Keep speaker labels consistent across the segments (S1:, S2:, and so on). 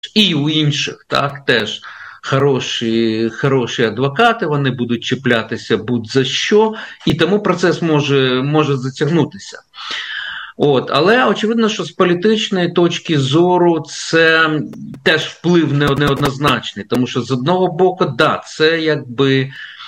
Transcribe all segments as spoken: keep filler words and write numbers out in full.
S1: і у інших, так, теж хороші, хороші адвокати, вони будуть чіплятися будь-за що, і тому процес може, може затягнутися. От, але очевидно, що з політичної точки зору це теж вплив неоднозначний, тому що з одного боку, да, це якби,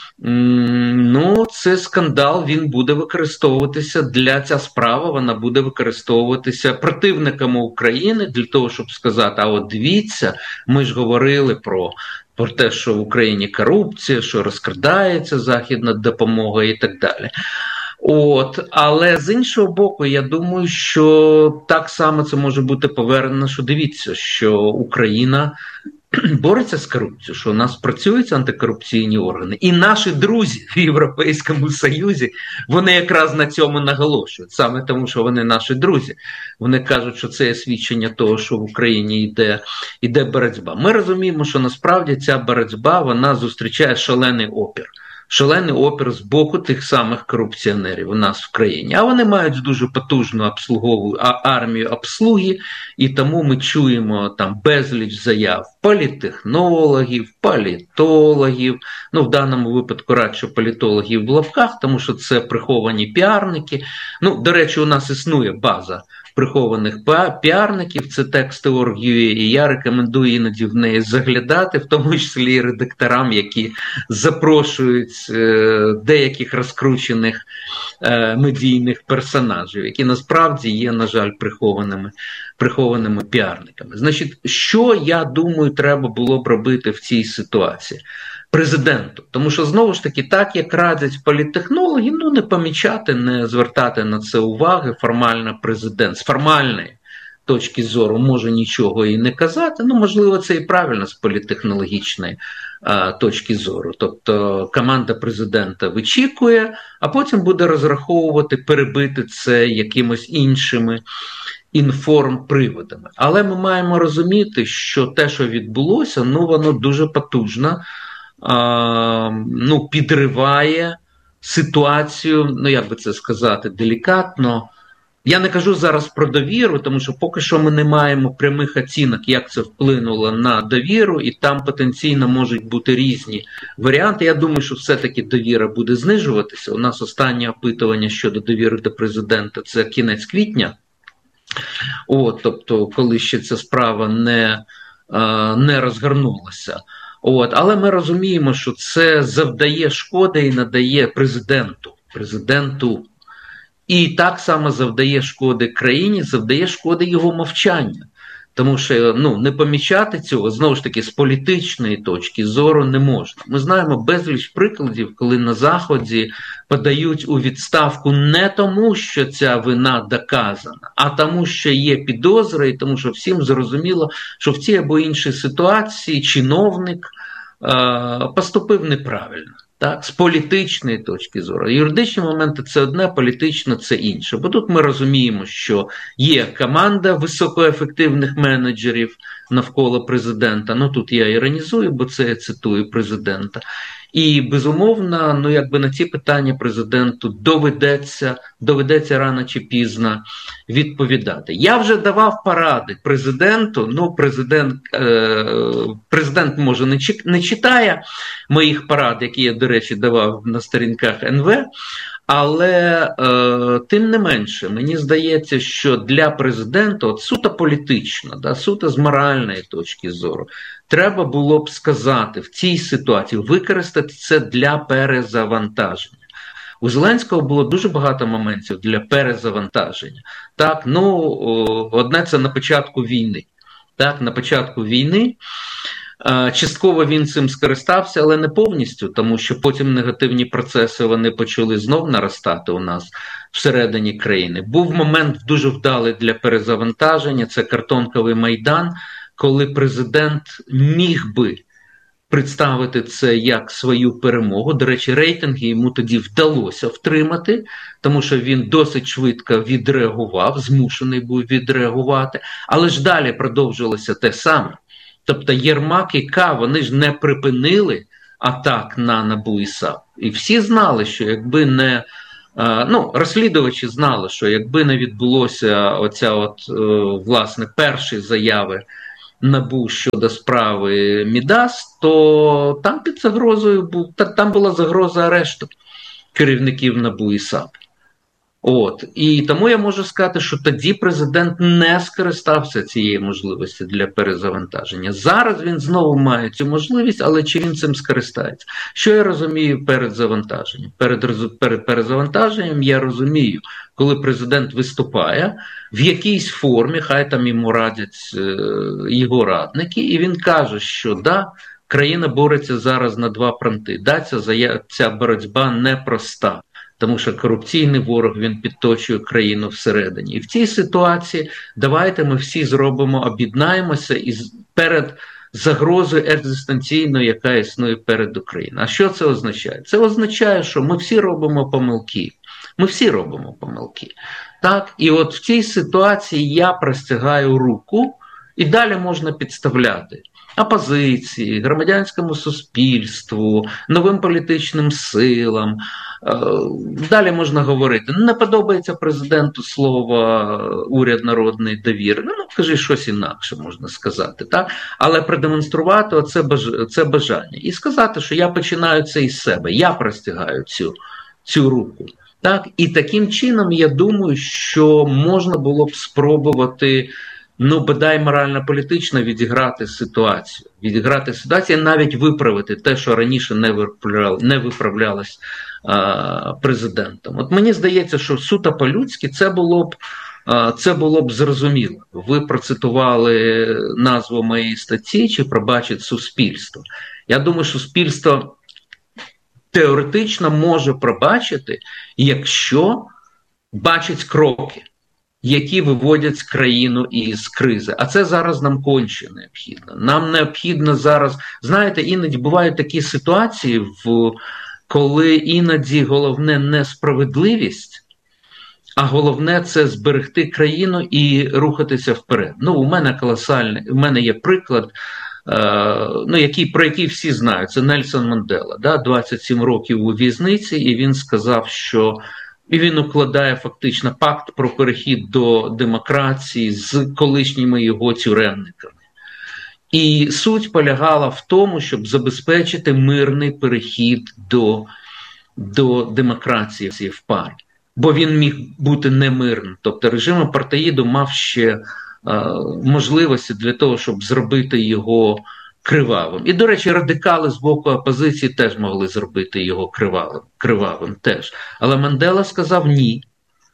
S1: ну, це скандал, він буде використовуватися для ця справа, вона буде використовуватися противниками України для того, щоб сказати, а от дивіться, ми ж говорили про, про те, що в Україні корупція, що розкрадається західна допомога і так далі. От, але з іншого боку, я думаю, що так само це може бути повернено, що дивіться, що Україна бореться з корупцією, що у нас працюють антикорупційні органи. І наші друзі в Європейському Союзі, вони якраз на цьому наголошують. Саме тому, що вони наші друзі. Вони кажуть, що це є свідчення того, що в Україні йде, йде боротьба. Ми розуміємо, що насправді ця боротьба, вона зустрічає шалений опір. Шалений опір з боку тих самих корупціонерів у нас в країні. А вони мають дуже потужну обслугову армію обслуги, і тому ми чуємо там безліч заяв політтехнологів, політологів, ну в даному випадку радше політологів в лапках, тому що це приховані піарники. Ну, до речі, у нас існує база прихованих піарників, це тексти точка орг точка ю а, і я рекомендую іноді в неї заглядати, в тому числі і редакторам, які запрошують е, деяких розкручених е, медійних персонажів, які насправді є, на жаль, прихованими, прихованими піарниками. Значить, що, я думаю, треба було б робити в цій ситуації? Президенту. Тому що, знову ж таки, так, як радять політтехнологи, ну, не помічати, не звертати на це уваги, формально президент, з формальної точки зору може нічого і не казати, ну, можливо, це і правильно з політтехнологічної а, точки зору. Тобто команда президента вичікує, а потім буде розраховувати, перебити це якимось іншими інформприводами. Але ми маємо розуміти, що те, що відбулося, ну, воно дуже потужно, ну, підриває ситуацію, ну, як би це сказати, делікатно. Я не кажу зараз про довіру, тому що поки що ми не маємо прямих оцінок, як це вплинуло на довіру, і там потенційно можуть бути різні варіанти. Я думаю, що все-таки довіра буде знижуватися. У нас останнє опитування щодо довіри до президента – це кінець квітня. От, тобто, коли ще ця справа не, не розгорнулася. От, але ми розуміємо, що це завдає шкоди і надає президенту. Президенту. І так само завдає шкоди країні, завдає шкоди його мовчання. Тому що, ну, не помічати цього, знову ж таки, з політичної точки зору не можна. Ми знаємо безліч прикладів, коли на Заході подають у відставку не тому, що ця вина доказана, а тому, що є підозри, і тому що всім зрозуміло, що в цій або іншій ситуації чиновник е- поступив неправильно. Так, з політичної точки зору. Юридичні моменти – це одне, політично – це інше. Бо тут ми розуміємо, що є команда високоефективних менеджерів навколо президента. Ну, тут я іронізую, бо це я цитую президента. І, безумовно, ну, якби на ці питання президенту доведеться, доведеться рано чи пізно відповідати. Я вже давав поради президенту, ну, президент, е, президент може не, не читає моїх порад, які я, до речі, давав на сторінках ен ве, але е, тим не менше, мені здається, що для президента, от суто політично, да, суто з моральної точки зору, треба було б сказати в цій ситуації, використати це для перезавантаження. У Зеленського було дуже багато моментів для перезавантаження. Так, ну, одне це на початку війни. Так, на початку війни частково він цим скористався, але не повністю, тому що потім негативні процеси вони почали знов наростати у нас всередині країни. Був момент дуже вдалий для перезавантаження, це картонковий Майдан, коли президент міг би представити це як свою перемогу. До речі, рейтинги йому тоді вдалося втримати, тому що він досить швидко відреагував, змушений був відреагувати, але ж далі продовжилося те саме. Тобто Єрмак і К, вони ж не припинили атак на НАБУ і САП. І всі знали, що якби не, ну, розслідувачі знали, що якби не відбулося оця от, власне, перші заяви НАБУ щодо справи Мідас, то там під загрозою був, там була загроза арешту керівників НАБУ і САП. От. І тому я можу сказати, що тоді президент не скористався цією можливістю для перезавантаження. Зараз він знову має цю можливість, але чи він цим скористається? Що я розумію перед завантаженням? Перед, перед перезавантаженням я розумію, коли президент виступає в якійсь формі, хай там йому радять е, його радники, і він каже, що да, країна бореться зараз на два фронти. Да, ця, ця боротьба непроста. Тому що корупційний ворог, він підточує країну всередині. І в цій ситуації давайте ми всі зробимо, об'єднаємося і перед загрозою екзистенційною, яка існує перед Україною. А що це означає? Це означає, що ми всі робимо помилки. Ми всі робимо помилки. Так? І от в цій ситуації я простягаю руку, і далі можна підставляти опозиції, громадянському суспільству, новим політичним силам. Далі можна говорити, не подобається президенту слово уряд народної довіри, ну, кажи щось інакше, можна сказати, так? Але продемонструвати оце це бажання. І сказати, що я починаю це із себе, я простягаю цю, цю руку. Так? І таким чином, я думаю, що можна було б спробувати, ну, бодай морально-політично відіграти ситуацію. Відіграти ситуацію, навіть виправити те, що раніше не, виправлял, не виправлялось а, президентом. От мені здається, що суто по-людськи це було б, а, це було б зрозуміло. Ви процитували назву моєї статті, чи пробачить суспільство. Я думаю, що суспільство теоретично може пробачити, якщо бачить кроки, які виводять країну із кризи. А це зараз нам конче необхідно. Нам необхідно зараз, знаєте, іноді бувають такі ситуації, в, коли іноді головне не справедливість, а головне це зберегти країну і рухатися вперед. Ну, у мене колосальний, у мене є приклад, е, ну, який, про який всі знають, це Нельсон Мандела, да, двадцять сім років у в'язниці, і він сказав, що і він укладає фактично пакт про перехід до демократії з колишніми його тюремниками. І суть полягала в тому, щоб забезпечити мирний перехід до, до демократії в парі. Бо він міг бути немирним. Тобто режим апартеїду мав ще е, можливості для того, щоб зробити його кривавим. І, до речі, радикали з боку опозиції теж могли зробити його кривавим, кривавим теж. Але Мандела сказав ні.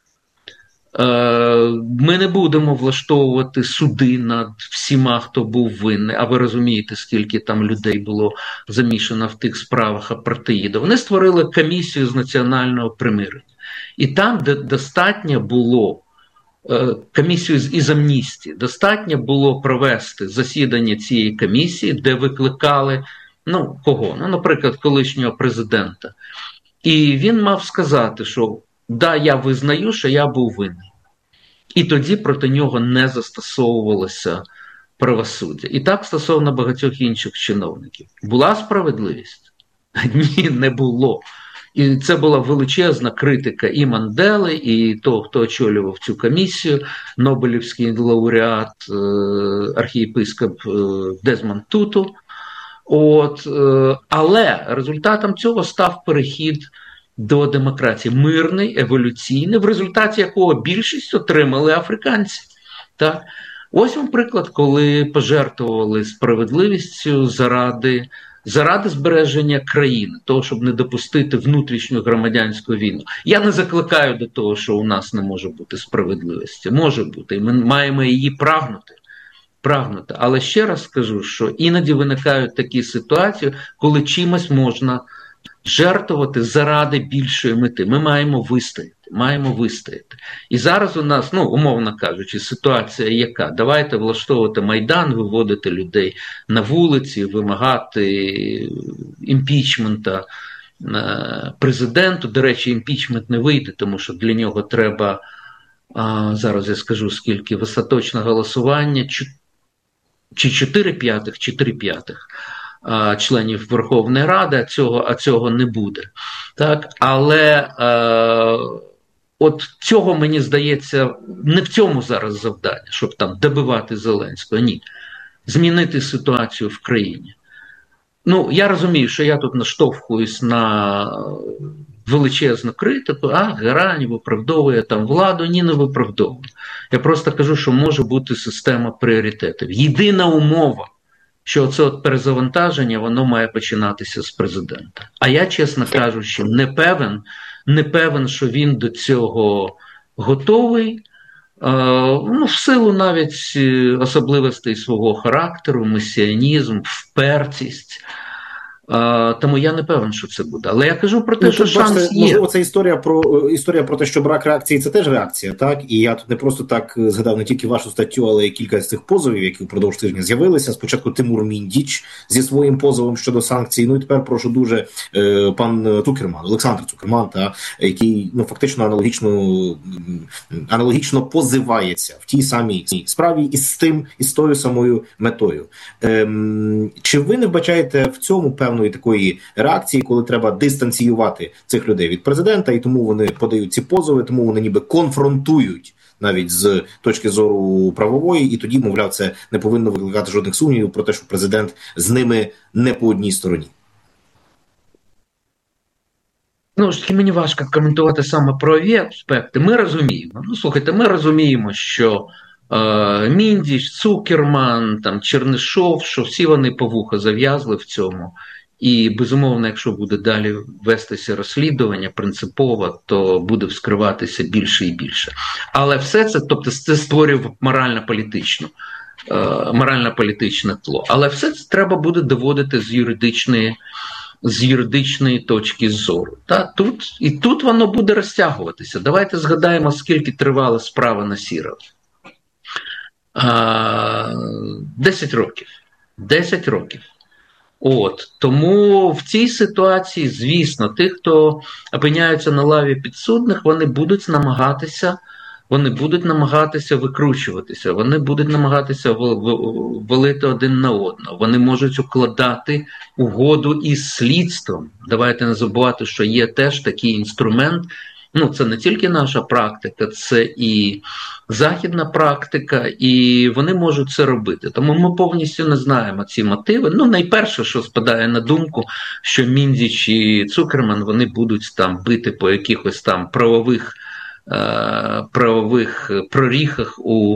S1: Ми не будемо влаштовувати суди над всіма, хто був винний. А ви розумієте, скільки там людей було замішано в тих справах апартеїду. Вони створили комісію з національного примирення. І там, де достатньо було комісію із амністії, достатньо було провести засідання цієї комісії, де викликали, ну, кого? Ну, наприклад, колишнього президента. І він мав сказати, що да, я визнаю, що я був винний. І тоді проти нього не застосовувалося правосуддя. І так стосовно багатьох інших чиновників. Була справедливість? Ні, не було. І це була величезна критика і Мандели, і того, хто очолював цю комісію, Нобелівський лауреат, архієпископ Дезмонд Туту. От, але результатом цього став перехід до демократії. Мирний, еволюційний, в результаті якого більшість отримали африканці. Так? Ось вам приклад, коли пожертвували справедливістю заради, заради збереження країни, того, щоб не допустити внутрішню громадянську війну. Я не закликаю до того, що у нас не може бути справедливості. Може бути, і ми маємо її прагнути. прагнути. Але ще раз скажу, що іноді виникають такі ситуації, коли чимось можна жертвувати заради більшої мети. Ми маємо вистояти, маємо вистояти. І зараз у нас, ну, умовно кажучи, ситуація яка? Давайте влаштовувати Майдан, виводити людей на вулиці, вимагати імпічмента президенту. До речі, імпічмент не вийде, тому що для нього треба, а, зараз я скажу скільки, остаточне голосування, чи чотири п'ятих, чи три п'ятих членів Верховної Ради, а цього, а цього не буде. Так? Але е, от цього, мені здається, не в цьому зараз завдання, щоб там добивати Зеленського, ні. змінити ситуацію в країні. Ну, я розумію, що я тут наштовхуюсь на величезну критику, а Герань виправдовує там владу, ні, не виправдовує. Я просто кажу, що може бути система пріоритетів. Єдина умова, що це от перезавантаження, воно має починатися з президента. А я, чесно кажучи, не певен, не певен, що він до цього готовий. Ну, в силу навіть особливостей свого характеру, месіанізм, впертість. Тому я не певен, що це буде. Але я кажу про те, ну, що тут, шанс бачите, є.
S2: Можливо, це історія про, історія про те, що брак реакції – це теж реакція, так? І я тут не просто так згадав не тільки вашу статтю, але й кілька з цих позовів, які впродовж тижня з'явилися. Спочатку Тимур Міндіч зі своїм позовом щодо санкцій. Ну і тепер прошу дуже е, пан Цукерман, Олександр Цукерман, та, який ну, фактично аналогічно, аналогічно позивається в тій самій справі із тим, із тою самою метою. Ем, чи ви не вбачаєте в цьому певної такої реакції, коли треба дистанціювати цих людей від президента, і тому вони подають ці позови, тому вони ніби конфронтують навіть з точки зору правової, і тоді, мовляв, це не повинно викликати жодних сумнівів про те, що президент з ними не по одній стороні?
S1: Ну, ж таки, мені важко коментувати саме правові аспекти. Ми розуміємо, ну, слухайте, ми розуміємо, що е, Міндіч, Цукерман, там, Чернишов, що всі вони по вуха зав'язли в цьому. І, безумовно, якщо буде далі вестися розслідування принципово, то буде вскриватися більше і більше. Але все це, тобто це створює морально-політичну, е, морально-політичне тло. Але все це треба буде доводити з юридичної, з юридичної точки зору. Та, тут, і тут воно буде розтягуватися. Давайте згадаємо, скільки тривала справа Насірова. Десять років. Десять років. От, тому в цій ситуації, звісно, тих, хто опиняються на лаві підсудних, вони будуть намагатися, вони будуть намагатися викручуватися, вони будуть намагатися валити один на одного, вони можуть укладати угоду із слідством. Давайте не забувати, що є теж такий інструмент. Ну, це не тільки наша практика, це і західна практика, і вони можуть це робити. Тому ми повністю не знаємо ці мотиви. Ну, найперше, що спадає на думку, що Міндіч і Цукерман, вони будуть там бити по якихось там правових, е- правових проріхах у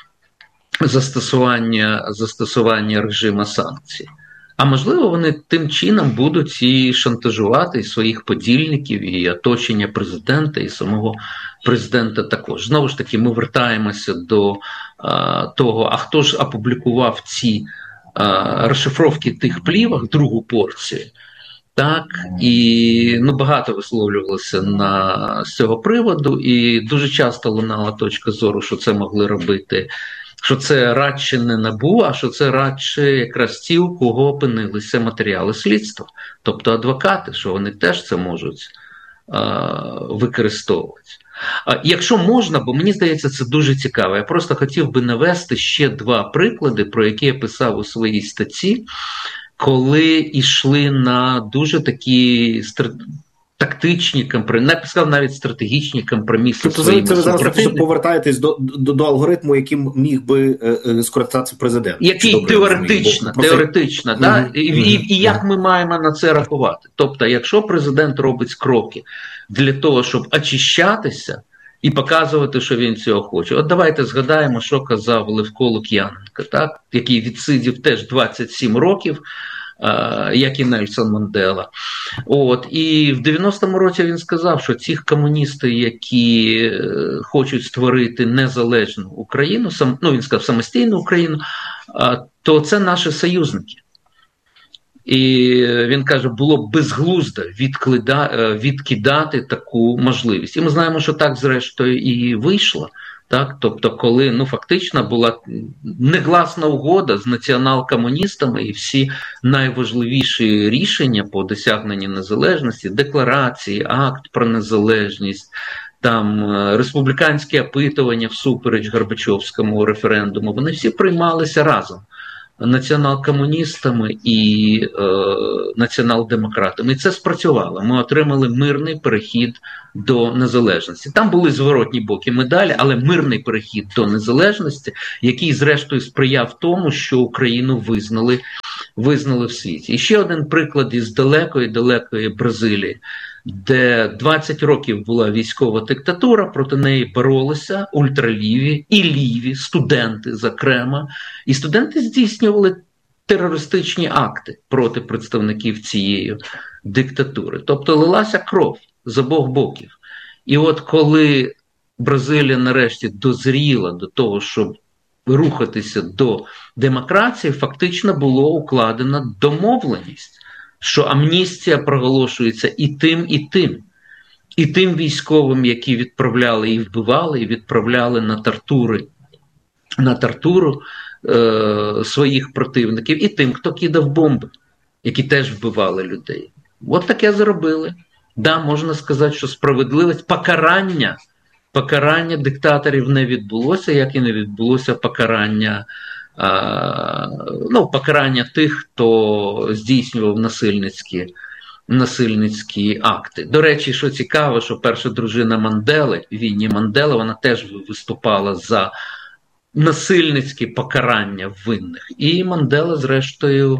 S1: застосування, застосування режиму санкцій. А можливо, вони тим чином будуть і шантажувати і своїх подільників, і оточення президента, і самого президента також. Знову ж таки, ми вертаємося до а, того, а хто ж опублікував ці а, розшифровки тих плівок, другу порцію. Так, і ну, багато висловлювалося на, з цього приводу, і дуже часто лунала точка зору, що це могли робити, що це радше не НАБУ, а що це радше якраз ті, у кого опинилися матеріали слідства, тобто адвокати, що вони теж це можуть а, використовувати. А, якщо можна, бо мені здається, це дуже цікаво, я просто хотів би навести ще два приклади, про які я писав у своїй статті, коли йшли на дуже такі тактичні компроміси, не сказав навіть стратегічні компроміси.
S2: Тобто це ви зараз повертаєтесь до, до, до алгоритму, яким міг би е, скористатися президент?
S1: Який теоретично, бо, теоретично, mm-hmm. да? і, mm-hmm. і, і як ми маємо на це рахувати? Тобто, якщо президент робить кроки для того, щоб очищатися і показувати, що він цього хоче. От давайте згадаємо, що казав Левко Лук'яненко, так? Який відсидів теж двадцять сім років, як і Нельсон Мандела. От, і в дев'яностому році він сказав, що ці комуністи, які хочуть створити незалежну Україну, сам, ну він сказав самостійну Україну, то це наші союзники. І він каже, було б безглуздо відкидати таку можливість. І ми знаємо, що так зрештою і вийшло. Так? Тобто, коли ну, фактично була негласна угода з націонал-комуністами і всі найважливіші рішення по досягненню незалежності, декларації, акт про незалежність, там республіканські опитування всупереч Горбачовському референдуму, вони всі приймалися разом. націонал-комуністами і е, націонал-демократами. І це спрацювало. Ми отримали мирний перехід до незалежності. Там були зворотні боки медалі, але мирний перехід до незалежності, який зрештою сприяв тому, що Україну визнали, визнали в світі. І ще один приклад із далекої-далекої Бразилії, де двадцять років була військова диктатура, проти неї боролися ультраліві і ліві студенти, зокрема. І студенти здійснювали терористичні акти проти представників цієї диктатури. Тобто лилася кров з обох боків. І от коли Бразилія нарешті дозріла до того, щоб рухатися до демократії, фактично було укладена домовленість, що амністія проголошується і тим, і тим. І тим військовим, які відправляли і вбивали, і відправляли на тортури, на тортуру е, своїх противників, і тим, хто кидав бомби, які теж вбивали людей. От таке зробили. Да, можна сказати, що справедливість, покарання, покарання диктаторів не відбулося, як і не відбулося покарання, а, ну, покарання тих, хто здійснював насильницькі, насильницькі акти. До речі, що цікаво, що перша дружина Мандели, Вінні Мандела, вона теж виступала за насильницькі покарання винних. І Мандела, зрештою,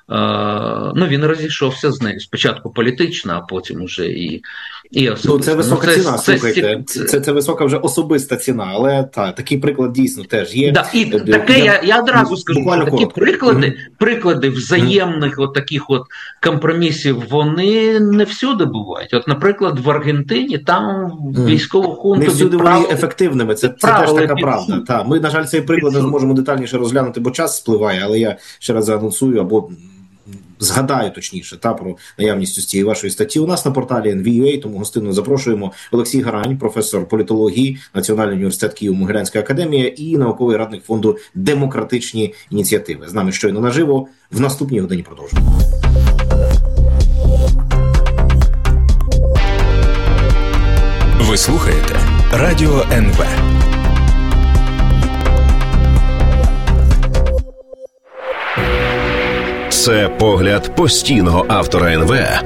S1: ну, він розійшовся з нею. Спочатку політично, а потім уже і, і особисто.
S2: Ну, це висока ну, це, ціна,
S1: це,
S2: слухайте. Це, це, це висока вже особиста ціна, але та, такий приклад дійсно теж є.
S1: Да, і таке, я, я, я одразу скажу, що такі коротко. приклади, mm-hmm. приклади взаємних mm-hmm. от таких от компромісів, вони не всюди бувають. От, наприклад, в Аргентині там mm-hmm. військову хунту
S2: не всюди
S1: відправили,
S2: вони ефективними, це, це теж така правда. Та, ми, на жаль, цей приклад не зможемо детальніше розглянути, бо час спливає, але я ще раз заанонсую, або згадаю, точніше, та, про наявність цієї вашої статті у нас на порталі ен ві ю ей, тому гостинно запрошуємо. Олексій Гарань, професор політології, Національний університет Києво-Могилянська академія і науковий радник фонду «Демократичні ініціативи». З нами щойно наживо. В наступній годині продовжуємо.
S3: Ви слухаєте Радіо ен ве. Це погляд постійного автора ен ве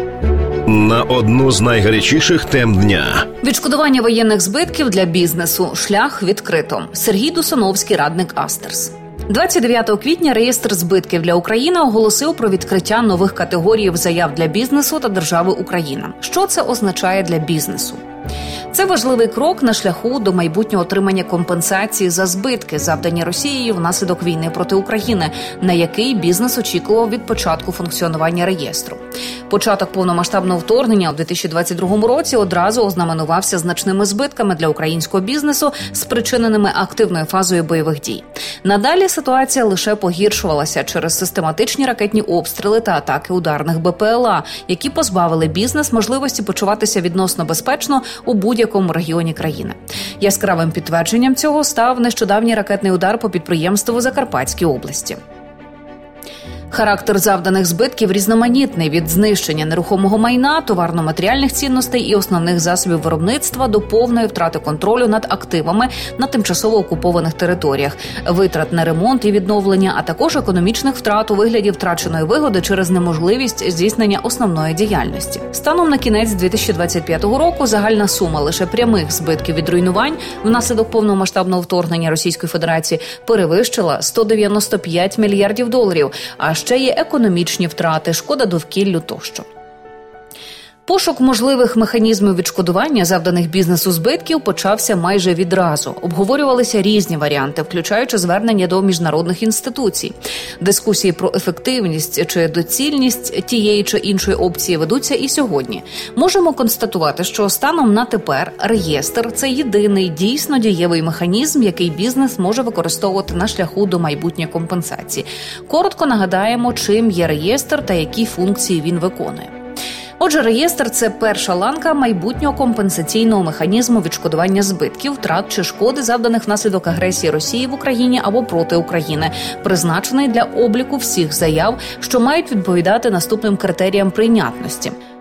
S3: на одну з найгарячіших тем дня.
S4: Відшкодування воєнних збитків для бізнесу. Шлях відкрито. Сергій Дусановський, радник Астерс. двадцять дев'ятого квітня реєстр збитків для України оголосив про відкриття нових категорій заяв для бізнесу та держави Україна. Що це означає для бізнесу? Це важливий крок на шляху до майбутнього отримання компенсації за збитки, завдані Росією внаслідок війни проти України, на який бізнес очікував від початку функціонування реєстру. Початок повномасштабного вторгнення у дві тисячі двадцять другому році одразу ознаменувався значними збитками для українського бізнесу, спричиненими активною фазою бойових дій. Надалі ситуація лише погіршувалася через систематичні ракетні обстріли та атаки ударних бе пе el а, які позбавили бізнес можливості почуватися відносно безпечно у будь-якому регіоні країни. Яскравим підтвердженням цього став нещодавній ракетний удар по підприємству у Закарпатській області. Характер завданих збитків різноманітний – від знищення нерухомого майна, товарно-матеріальних цінностей і основних засобів виробництва до повної втрати контролю над активами на тимчасово окупованих територіях, витрат на ремонт і відновлення, а також економічних втрат у вигляді втраченої вигоди через неможливість здійснення основної діяльності. Станом на кінець дві тисячі двадцять п'ятого року загальна сума лише прямих збитків від руйнувань внаслідок повномасштабного вторгнення Російської Федерації перевищила сто дев'яносто п'ять мільярдів доларів, а ще є економічні втрати, шкода довкіллю тощо. Пошук можливих механізмів відшкодування завданих бізнесу збитків почався майже відразу. Обговорювалися різні варіанти, включаючи звернення до міжнародних інституцій. Дискусії про ефективність чи доцільність тієї чи іншої опції ведуться і сьогодні. Можемо констатувати, що станом на тепер реєстр – це єдиний дійсно дієвий механізм, який бізнес може використовувати на шляху до майбутньої компенсації. Коротко нагадаємо, чим є реєстр та які функції він виконує. Отже, реєстр – це перша ланка майбутнього компенсаційного механізму відшкодування збитків, втрат чи шкоди, завданих внаслідок агресії Росії в Україні або проти України, призначений для обліку всіх заяв, що мають відповідати наступним критеріям прийнятності.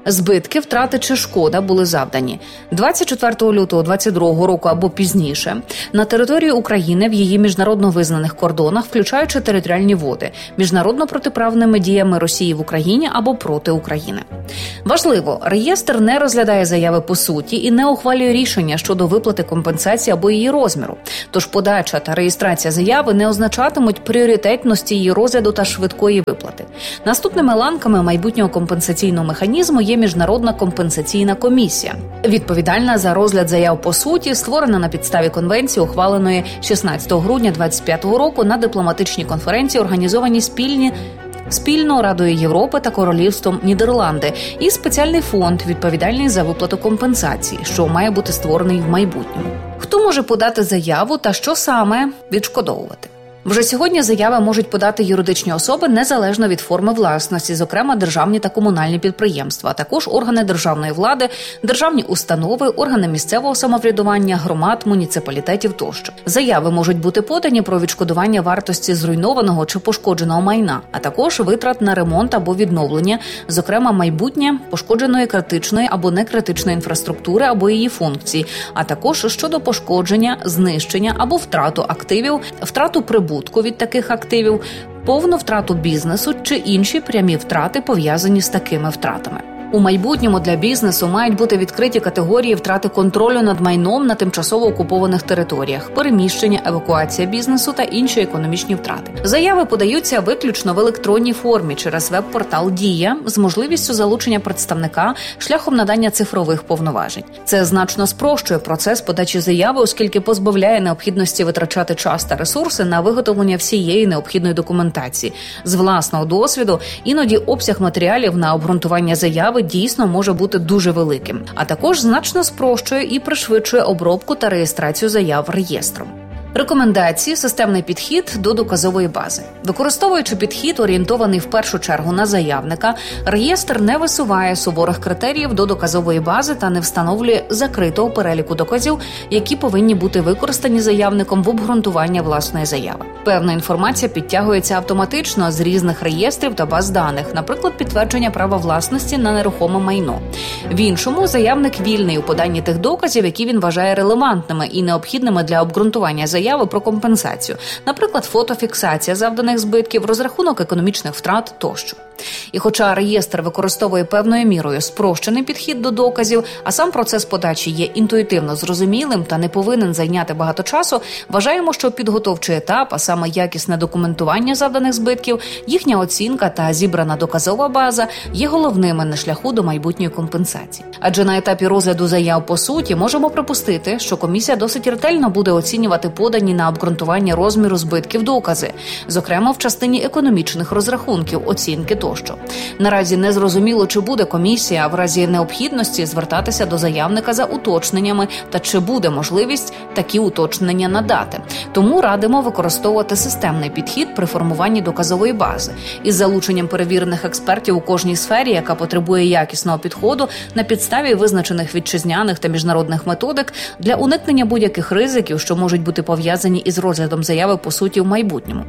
S4: Збитки, втрати чи шкода були завдані двадцять четвертого лютого двадцять другого року або пізніше на території України в її міжнародно визнаних кордонах, включаючи територіальні води, міжнародно протиправними діями Росії в Україні або проти України. Важливо, реєстр не розглядає заяви по суті і не ухвалює рішення щодо виплати компенсації або її розміру. Тож подача та реєстрація заяви не означатимуть пріоритетності її розгляду та швидкої виплати. Наступними ланками майбутнього компенсаційного механізму є Міжнародна компенсаційна комісія, відповідальна за розгляд заяв по суті, створена на підставі конвенції, ухваленої шістнадцятого грудня двадцять п'ятого року на дипломатичній конференції, організованій спільні спільно Радою Європи та Королівством Нідерланди, і спеціальний фонд, відповідальний за виплату компенсації, що має бути створений в майбутньому. Хто може подати заяву та що саме відшкодовувати? Вже сьогодні заяви можуть подати юридичні особи незалежно від форми власності, зокрема державні та комунальні підприємства, а також органи державної влади, державні установи, органи місцевого самоврядування, громад, муніципалітетів тощо. Заяви можуть бути подані про відшкодування вартості зруйнованого чи пошкодженого майна, а також витрат на ремонт або відновлення, зокрема майбутнє пошкодженої критичної або некритичної інфраструктури або її функцій, а також щодо пошкодження, знищення або втрату активів, втрату прибутку від таких активів, повну втрату бізнесу чи інші прямі втрати, пов'язані з такими втратами. У майбутньому для бізнесу мають бути відкриті категорії втрати контролю над майном на тимчасово окупованих територіях, переміщення, евакуація бізнесу та інші економічні втрати. Заяви подаються виключно в електронній формі через веб-портал «Дія» з можливістю залучення представника шляхом надання цифрових повноважень. Це значно спрощує процес подачі заяви, оскільки позбавляє необхідності витрачати час та ресурси на виготовлення всієї необхідної документації. З власного досвіду іноді обсяг матеріалів на обґрунтування заяви дійсно може бути дуже великим, а також значно спрощує і пришвидшує обробку та реєстрацію заяв реєстром. Рекомендації – системний підхід до доказової бази. Використовуючи підхід, орієнтований в першу чергу на заявника, реєстр не висуває суворих критеріїв до доказової бази та не встановлює закритого переліку доказів, які повинні бути використані заявником в обґрунтуванні власної заяви. Певна інформація підтягується автоматично з різних реєстрів та баз даних, наприклад, підтвердження права власності на нерухоме майно. В іншому заявник вільний у поданні тих доказів, які він вважає релевантними і необхідними для обґрунтування заяви заяви про компенсацію, наприклад, фотофіксація завданих збитків, розрахунок економічних втрат тощо. І хоча реєстр використовує певною мірою спрощений підхід до доказів, а сам процес подачі є інтуїтивно зрозумілим та не повинен зайняти багато часу, вважаємо, що підготовчий етап, а саме якісне документування завданих збитків, їхня оцінка та зібрана доказова база є головними на шляху до майбутньої компенсації. Адже на етапі розгляду заяв по суті можемо припустити, що комісія досить ретельно буде оцінювати подані на обґрунтування розміру збитків докази, зокрема в частині економічних розрахунків, оцінки тощо. Наразі не зрозуміло, чи буде комісія в разі необхідності звертатися до заявника за уточненнями та чи буде можливість такі уточнення надати. Тому радимо використовувати системний підхід при формуванні доказової бази із залученням перевірених експертів у кожній сфері, яка потребує якісного підходу на підставі визначених вітчизняних та міжнародних методик для уникнення будь-яких ризиків, що можуть бути пов'язані із розглядом заяви по суті в майбутньому.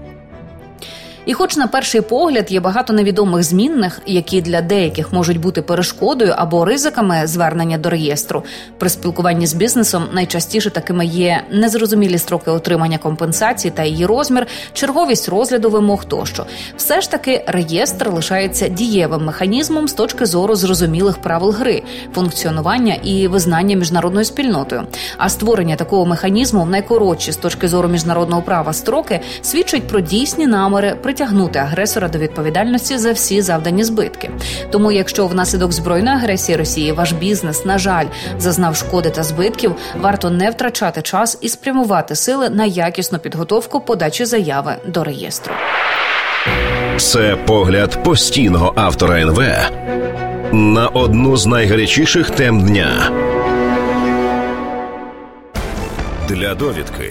S4: І хоч на перший погляд є багато невідомих змінних, які для деяких можуть бути перешкодою або ризиками звернення до реєстру, при спілкуванні з бізнесом найчастіше такими є незрозумілі строки отримання компенсації та її розмір, черговість розгляду вимог тощо. Все ж таки реєстр лишається дієвим механізмом з точки зору зрозумілих правил гри, функціонування і визнання міжнародною спільнотою. А створення такого механізму в найкоротші з точки зору міжнародного права строки свідчить про дійсні наміри притягнути агресора до відповідальності за всі завдані збитки. Тому, якщо внаслідок збройної агресії Росії ваш бізнес, на жаль, зазнав шкоди та збитків, варто не втрачати час і спрямувати сили на якісну підготовку подачі заяви до реєстру.
S3: Це погляд постійного автора ен ве на одну з найгарячіших тем дня. Для довідки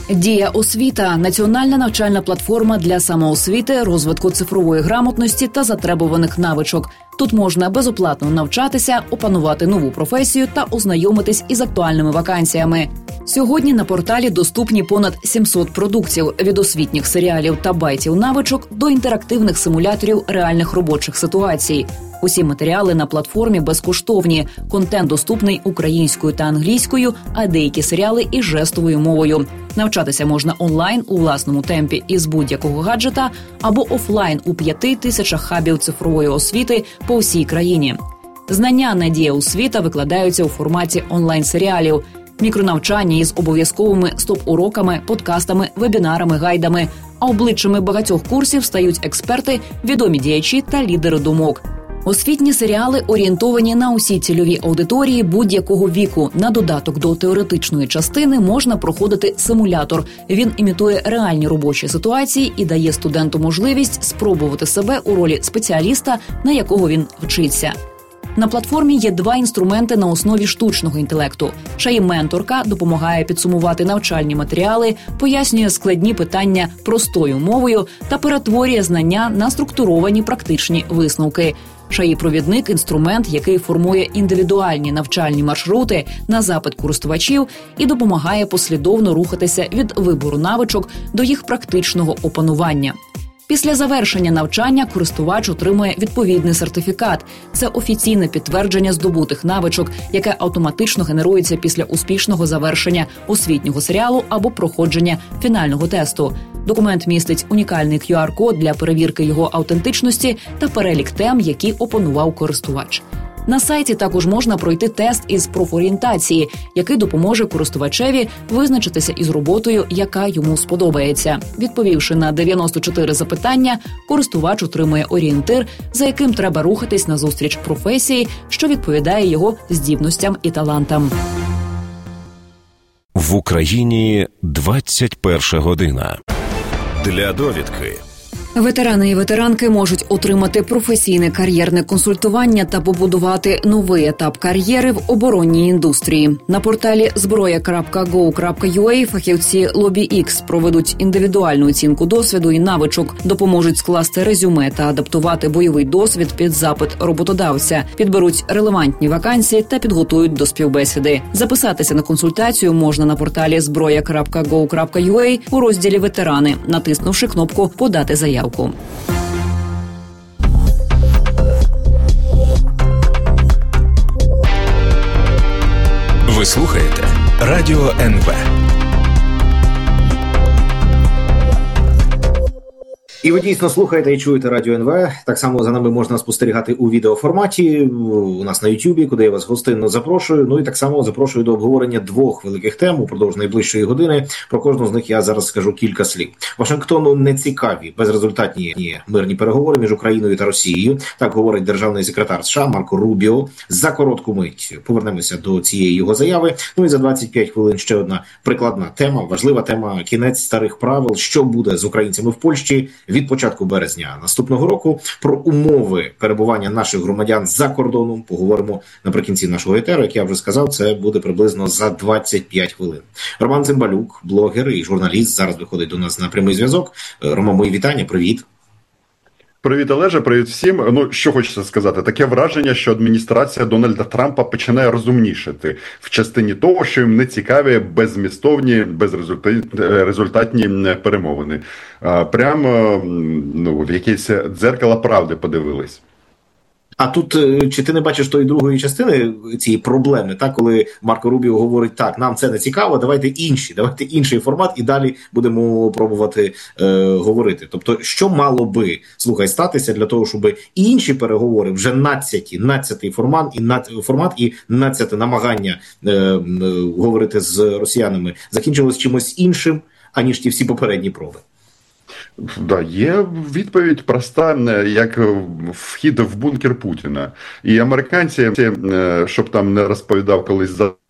S4: Дія освіта – національна навчальна платформа для самоосвіти, розвитку цифрової грамотності та затребуваних навичок. Тут можна безоплатно навчатися, опанувати нову професію та ознайомитись із актуальними вакансіями. Сьогодні на порталі доступні понад сімсот продуктів – від освітніх серіалів та байтів навичок до інтерактивних симуляторів реальних робочих ситуацій. Усі матеріали на платформі безкоштовні, контент доступний українською та англійською, а деякі серіали і жестовою мовою. Навчатися можна онлайн у власному темпі із будь-якого гаджета або офлайн у п'яти тисячах хабів цифрової освіти по всій країні. Знання на Дія освіта викладаються у форматі онлайн-серіалів, мікронавчання із обов'язковими стоп-уроками, подкастами, вебінарами, гайдами. А обличчями багатьох курсів стають експерти, відомі діячі та лідери думок. Освітні серіали орієнтовані на усі цільові аудиторії будь-якого віку. На додаток до теоретичної частини можна проходити симулятор. Він імітує реальні робочі ситуації і дає студенту можливість спробувати себе у ролі спеціаліста, на якого він вчиться. На платформі є два інструменти на основі штучного інтелекту. Шаї-менторка допомагає підсумувати навчальні матеріали, пояснює складні питання простою мовою та перетворює знання на структуровані практичні висновки. Шаї-провідник – інструмент, який формує індивідуальні навчальні маршрути на запит користувачів і допомагає послідовно рухатися від вибору навичок до їх практичного опанування. Після завершення навчання користувач отримує відповідний сертифікат. Це офіційне підтвердження здобутих навичок, яке автоматично генерується після успішного завершення освітнього серіалу або проходження фінального тесту. Документ містить унікальний кю ар-код для перевірки його автентичності та перелік тем, які опанував користувач. На сайті також можна пройти тест із профорієнтації, який допоможе користувачеві визначитися із роботою, яка йому сподобається. Відповівши на дев'яносто чотири запитання, користувач отримує орієнтир, за яким треба рухатись назустріч професії, що відповідає його здібностям і талантам.
S3: В Україні двадцять перша година. Для довідки.
S4: Ветерани і ветеранки можуть отримати професійне кар'єрне консультування та побудувати новий етап кар'єри в оборонній індустрії. На порталі зброя крапка гоу крапка ю а фахівці LobbyX проведуть індивідуальну оцінку досвіду і навичок, допоможуть скласти резюме та адаптувати бойовий досвід під запит роботодавця, підберуть релевантні вакансії та підготують до співбесіди. Записатися на консультацію можна на порталі зброя крапка гоу крапка ю а у розділі «Ветерани», натиснувши кнопку «Подати заявку».
S3: Ви слухаєте Радіо ен ве.
S2: І ви дійсно слухаєте і чуєте Радіо ен ве. Так само за нами можна спостерігати у відеоформаті у нас на Ютубі, куди я вас гостинно запрошую. Ну і так само запрошую до обговорення двох великих тем упродовж найближчої години. Про кожну з них я зараз скажу кілька слів. Вашингтону не цікаві безрезультатні мирні переговори між Україною та Росією. Так говорить державний секретар США Марко Рубіо. За коротку мить повернемося до цієї його заяви. Ну і за двадцять п'ять хвилин ще одна прикладна тема, важлива тема, кінець старих правил, що буде з українцями в Польщі від початку березня наступного року. Про умови перебування наших громадян за кордоном поговоримо наприкінці нашого етеру. Як я вже сказав, це буде приблизно за двадцять п'ять хвилин. Роман Цимбалюк, блогер і журналіст, зараз виходить до нас на прямий зв'язок. Рома, мої вітання, привіт.
S5: Привіт, Олеже, привіт всім. Ну, що хочеться сказати, таке враження, що адміністрація Дональда Трампа починає розумнішати в частині того, що їм не цікаві беззмістовні, безрезультатні перемовини. Прямо ну, в якесь дзеркало правди подивились.
S2: А тут, чи ти не бачиш тої другої частини цієї проблеми, так, коли Марко Рубіо говорить, так, нам це не цікаво, давайте інші, давайте інший формат і далі будемо пробувати е, говорити. Тобто, що мало би, слухай, статися для того, щоб і інші переговори, вже надцяті, надцятий формат і, над, формат і надцяте намагання е, е, говорити з росіянами закінчилось чимось іншим, аніж ті всі попередні проби?
S5: Да, є відповідь проста, як вхід в бункер Путіна. І американці, щоб там не розповідав колись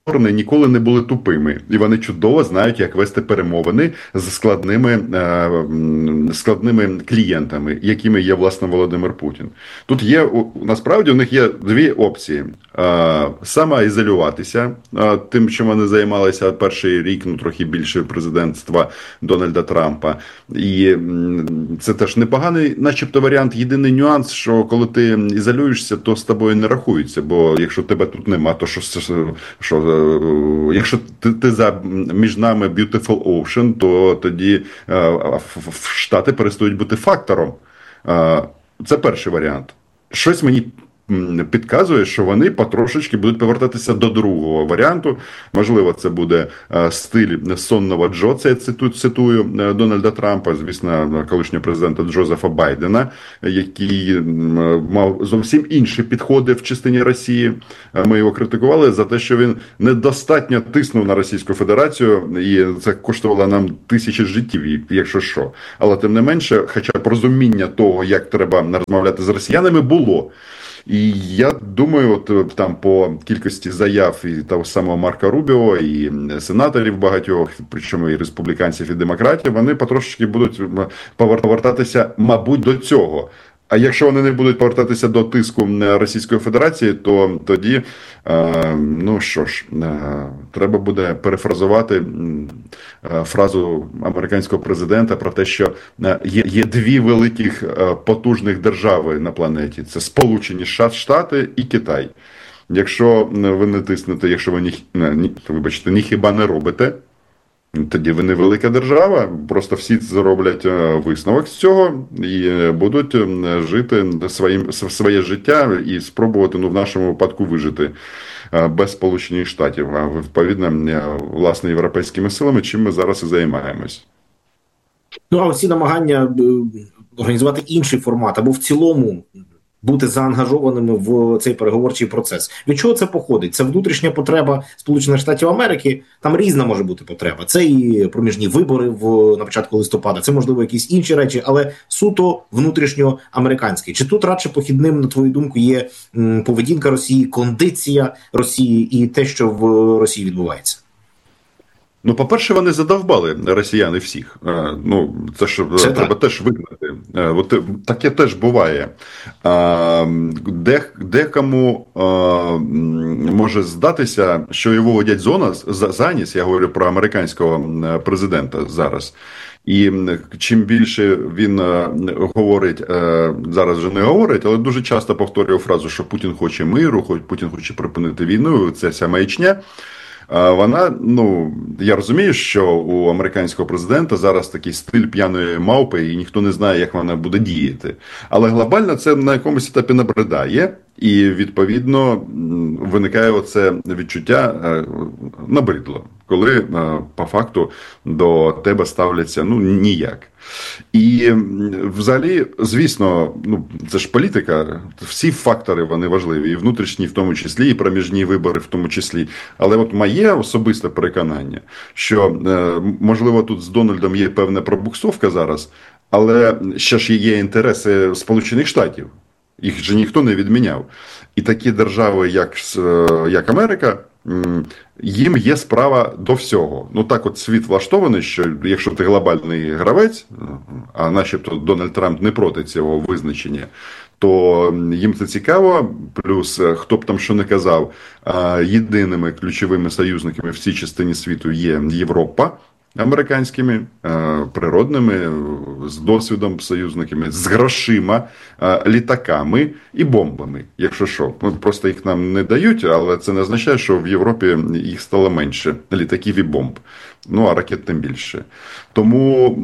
S5: сторони ніколи не були тупими, і вони чудово знають, як вести перемовини з складними, складними клієнтами, якими є, власне, Володимир Путін. Тут є, насправді, у них є дві опції. Самоізолюватися тим, чим вони займалися перший рік, ну, трохи більше президентства Дональда Трампа. І це теж непоганий, начебто, варіант. Єдиний нюанс, що коли ти ізолюєшся, то з тобою не рахується, бо якщо тебе тут нема, то що, що якщо ти, ти за між нами Beautiful Ocean, то тоді Штати перестають бути фактором. Це перший варіант. Щось мені підказує, що вони потрошечки будуть повертатися до другого варіанту. Можливо, це буде стиль сонного Джо, це я цитую, цитую Дональда Трампа, звісно, колишнього президента Джозефа Байдена, який мав зовсім інші підходи в частині Росії. Ми його критикували за те, що він недостатньо тиснув на Російську Федерацію, і це коштувало нам тисячі життів, якщо що. Але тим не менше, хоча б розуміння того, як треба розмовляти з росіянами, було. І я думаю, от там по кількості заяв і того самого Марка Рубіо, і сенаторів багатьох, причому і республіканців, і демократів, вони потрошки будуть повертатися, мабуть, до цього. А якщо вони не будуть повертатися до тиску Російської Федерації, то тоді, ну що ж, треба буде перефразувати фразу американського президента про те, що є, є дві великих потужних держави на планеті. Це Сполучені Штати і Китай. Якщо ви не тиснете, якщо ви ні, ні, вибачте, ні хіба не робите, тоді ви не велика держава, просто всі зроблять висновок з цього і будуть жити своїм, своє життя і спробувати, ну, в нашому випадку вижити без Сполучених Штатів, а відповідно, власне, європейськими силами, чим ми зараз і займаємось.
S2: Ну, а всі намагання організувати інший формат, або в цілому бути заангажованими в цей переговорчий процес. Від чого це походить? Це внутрішня потреба Сполучених Штатів Америки, там різна може бути потреба. Це і проміжні вибори в, на початку листопада, це, можливо, якісь інші речі, але суто внутрішньоамериканський. Чи тут радше похідним, на твою думку, є м, поведінка Росії, кондиція Росії і те, що в Росії відбувається?
S5: Ну, по-перше, вони задовбали росіяни всіх. Ну, це ж це треба так. теж визнати. От таке теж буває. Де, декому може здатися, що його водять зона за ніс, я говорю про американського президента зараз. І чим більше він говорить, зараз вже не говорить, але дуже часто повторює фразу, що Путін хоче миру, Путін хоче припинити війну, це вся маячня. Вона, ну, я розумію, що у американського президента зараз такий стиль п'яної мавпи, і ніхто не знає, як вона буде діяти. Але глобально це на якомусь етапі набридає, і, відповідно, виникає оце відчуття набридло, коли, по факту, до тебе ставляться, ну, ніяк. І, взагалі, звісно, ну, це ж політика, всі фактори, вони важливі, і внутрішні в тому числі, і проміжні вибори в тому числі. Але от моє особисте переконання, що, можливо, тут з Дональдом є певна пробуксовка зараз, але ще ж є інтереси Сполучених Штатів. Їх же ніхто не відміняв. І такі держави, як, як Америка, їм є справа до всього. Ну так от світ влаштований, що якщо ти глобальний гравець, а начебто Дональд Трамп не проти цього визначення, то їм це цікаво, плюс, хто б там що не казав, єдиними ключовими союзниками в цій частині світу є Європа, американськими, природними, з досвідом союзниками, з грошима, літаками і бомбами, якщо що. Просто їх нам не дають, але це не означає, що в Європі їх стало менше, літаків і бомб. Ну, а ракет тим більше. Тому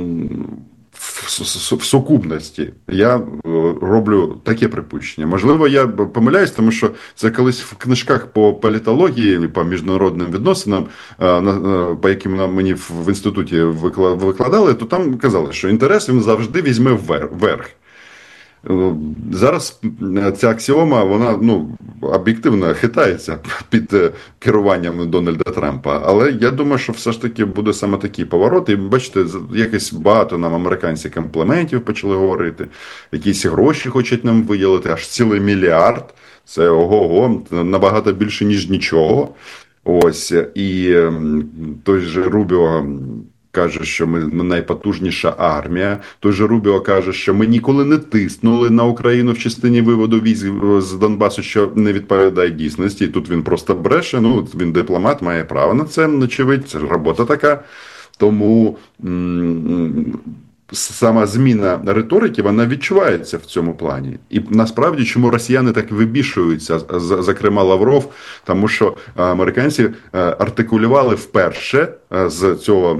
S5: в сукупності я роблю таке припущення. Можливо, я помиляюсь, тому що це колись в книжках по політології, по міжнародним відносинам, по яким мені в інституті викладали, то там казали, що інтерес він завжди візьме вверх. Зараз ця аксіома, вона, ну, об'єктивно хитається під керуванням Дональда Трампа. Але я думаю, що все ж таки буде саме такий поворот. І бачите, якось багато нам американці компліментів почали говорити, якісь гроші хочуть нам виділити, аж цілий мільярд. Це ого-го, набагато більше, ніж нічого. Ось, і той же Рубіо каже, що ми найпотужніша армія. Той же Рубіо каже, що ми ніколи не тиснули на Україну в частині виводу військ з Донбасу, що не відповідає дійсності. І тут він просто бреше. Ну, він дипломат, має право на це, очевидь, це робота така. Тому м- сама зміна риторики, вона відчувається в цьому плані. І насправді, чому росіяни так вибішуються, зокрема Лавров, тому що американці артикулювали вперше з цього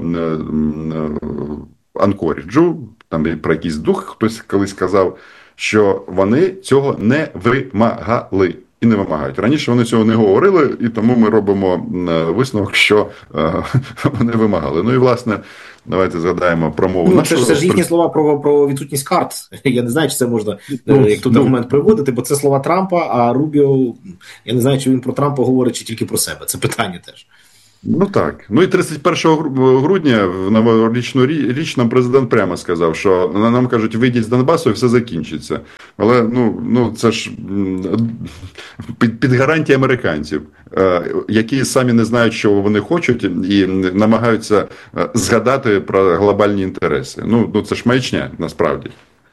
S5: Анкоріджу, там про якийсь дух хтось колись сказав, що вони цього не вимагали. І не вимагають. Раніше вони цього не говорили, і тому ми робимо висновок, що е, вони вимагали. Ну і, власне, давайте згадаємо промову.
S2: Ну, це ж, це ж їхні слова про, про відсутність карт. Я не знаю, чи це можна, ну, як тут ну, аргумент приводити, бо це слова Трампа, а Рубіо, я не знаю, чи він про Трампа говорить, чи тільки про себе. Це питання теж.
S5: Ну так. Ну і тридцять першого грудня в новорічну річ нам президент прямо сказав, що нам кажуть, вийдіть з Донбасу і все закінчиться. Але ну, ну це ж під, під гарантії американців, які самі не знають, що вони хочуть, і намагаються згадати про глобальні інтереси. Ну, ну це ж маячня, насправді.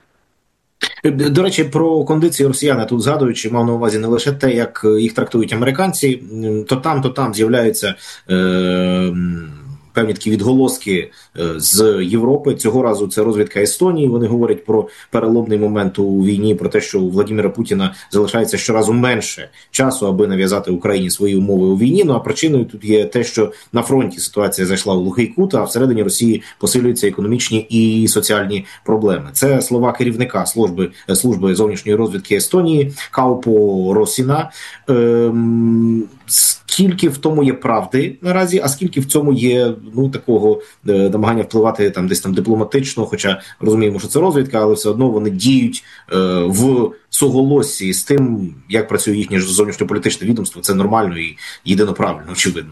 S2: До речі, про кондиції росіяни тут згадуючи, мав на увазі не лише те, як їх трактують американці, то там, то там з'являються е, певні такі відголоски з Європи. Цього разу це розвідка Естонії. Вони говорять про переломний момент у війні, про те, що у Владимира Путіна залишається щоразу менше часу, аби нав'язати Україні свої умови у війні. Ну а причиною тут є те, що на фронті ситуація зайшла у глухий кут, а всередині Росії посилюються економічні і соціальні проблеми. Це слова керівника служби, служби зовнішньої розвідки Естонії Каупо Росіна. Ем, скільки в тому є правди наразі, а скільки в цьому є ну такого е, намагання впливати там десь там дипломатично, хоча розуміємо, що це розвідка, але все одно вони діють е, в суголоссі з тим, як працює їхнє зовнішньополітичне відомство. Це нормально і єдино правильно, очевидно.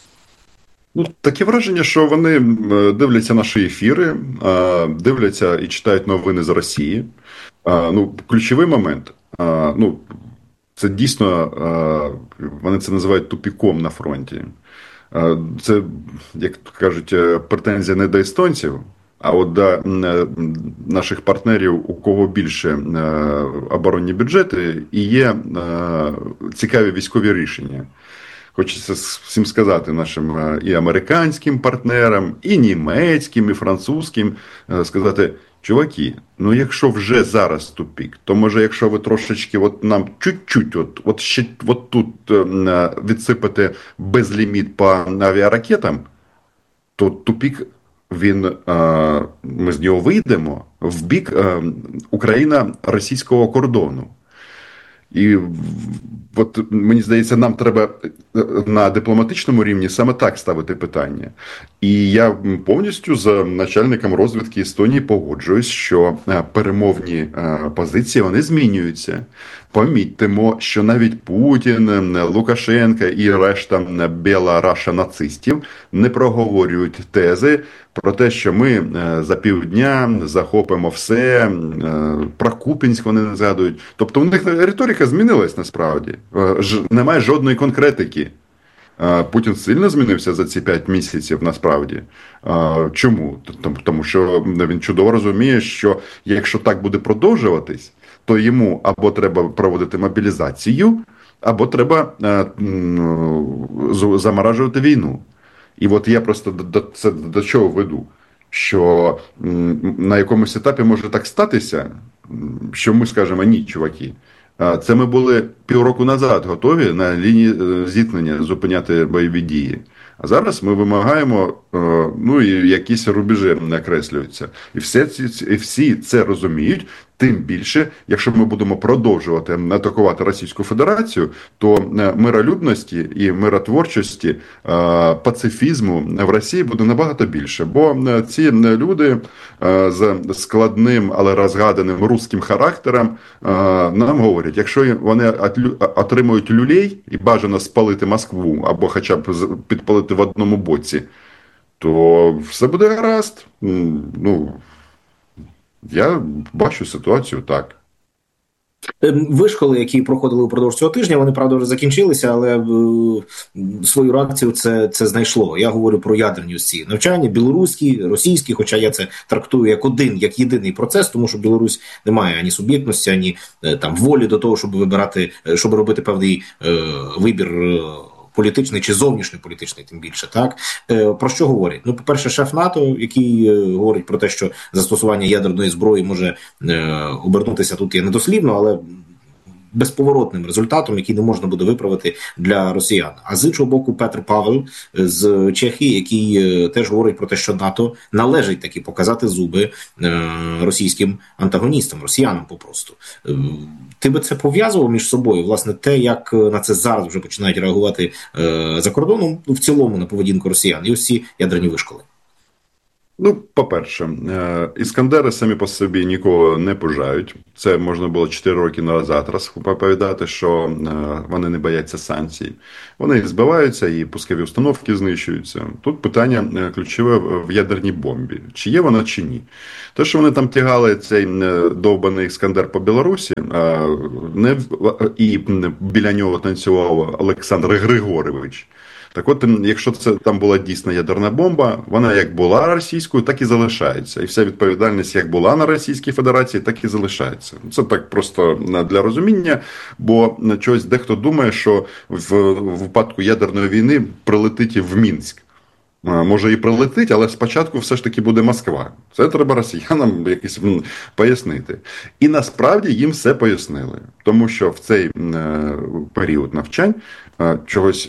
S5: Ну, таке враження, що вони дивляться наші ефіри, дивляться і читають новини з Росії. Ну, ключовий момент. Ну, це дійсно, вони це називають тупіком на фронті. Це, як кажуть, претензія не до естонців, а от до наших партнерів, у кого більше оборонні бюджети, і є цікаві військові рішення. Хочеться всім сказати нашим і американським партнерам, і німецьким, і французьким, сказати, чуваки, ну якщо вже зараз тупік, то може якщо ви трошечки от нам чуть-чуть от, от ще от тут відсипати безліміт по авіаракетам, то тупік він, ми з нього вийдемо в бік Україна-російського кордону. І от мені здається, нам треба на дипломатичному рівні саме так ставити питання. І я повністю з начальником розвідки Естонії погоджуюсь, що перемовні позиції, вони змінюються. Помітимо, що навіть Путін, Лукашенко і решта біла-раша нацистів не проговорюють тези про те, що ми за півдня захопимо все, про Куп'янськ вони не згадують. Тобто у них риторика змінилась насправді. Немає жодної конкретики. Путін сильно змінився за ці п'ять місяців насправді. Чому? Тому що він чудово розуміє, що якщо так буде продовжуватись, то йому або треба проводити мобілізацію, або треба заморажувати війну. І от я просто до, це, до чого веду, що на якомусь етапі може так статися, що ми скажемо, ні, чуваки, це ми були півроку назад готові на лінії зіткнення зупиняти бойові дії. А зараз ми вимагаємо, ну і якісь рубежі накреслюються. І всі, і всі це розуміють, тим більше, якщо ми будемо продовжувати атакувати Російську Федерацію, то миролюбності і миротворчості, пацифізму в Росії буде набагато більше. Бо ці люди з складним, але розгаданим русським характером нам говорять, якщо вони отримують люлей і бажано спалити Москву, або хоча б підпалити в одному боці, то все буде гаразд. Ну, я бачу ситуацію так.
S2: Вишколи, які проходили упродовж цього тижня, вони, правда, вже закінчилися, але е, свою реакцію це, це знайшло. Я говорю про ядерні ось ці навчання, білоруські, російські, хоча я це трактую як один, як єдиний процес, тому що Білорусь не має ані суб'єктності, ані е, там волі до того, щоб вибирати, щоб робити певний е, вибір е, політичний чи зовнішньополітичний, тим більше, так? Е, про що говорять? Ну, по-перше, шеф НАТО, який е, говорить про те, що застосування ядерної зброї може е, обернутися, тут є недослівно, але безповоротним результатом, який не можна буде виправити для росіян. А з іншого боку, Петр Павел з Чехії, який е, теж говорить про те, що НАТО належить таки показати зуби е, російським антагоністам, росіянам попросту. Е, ти би це пов'язував між собою? Власне, те, як на це зараз вже починають реагувати е, за кордоном, в цілому на поведінку росіян, і ось ці ядерні вишколи.
S5: Ну, по-перше, іскандери самі по собі нікого не пужають. Це можна було чотири роки назад розповідати, що вони не бояться санкцій. Вони збиваються і пускові установки знищуються. Тут питання ключове в ядерній бомбі. Чи є вона, чи ні. Те, що вони там тягали цей довбаний іскандер по Білорусі, не, і біля нього танцював Олександр Григорович. Так от, якщо це там була дійсна ядерна бомба, вона як була російською, так і залишається. І вся відповідальність як була на Російській Федерації, так і залишається. Це так просто для розуміння, бо чогось дехто думає, що в випадку ядерної війни прилетить в Мінськ. Може і прилетить, але спочатку все ж таки буде Москва. Це треба росіянам якось пояснити. І насправді їм все пояснили. Тому що в цей період навчань чогось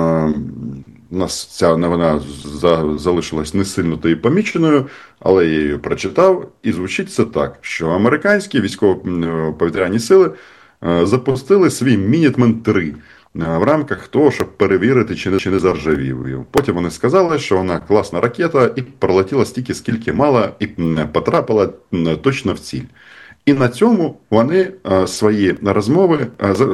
S5: у нас ця новина залишилась не сильно то і поміченою, але я її прочитав, і звучить це так, що американські військово-повітряні сили запустили свій Мінітмен три в рамках того, щоб перевірити, чи не, чи не заржавів. Потім вони сказали, що вона класна ракета і пролетіла стільки, скільки мала, і потрапила точно в ціль. І на цьому вони свої розмови